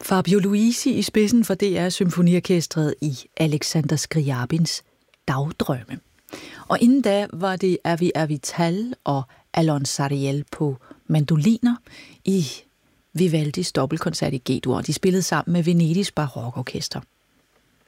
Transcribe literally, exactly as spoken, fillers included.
Fabio Luisi i spidsen for D R Symfoniorkestret i Alexander Scriabins Dagdrømme. Og inden da var det Avi Avital og Alon Sariel på mandoliner i Vivaldis dobbeltkoncert i G-dur. De spillede sammen med Venedigs barokorkester.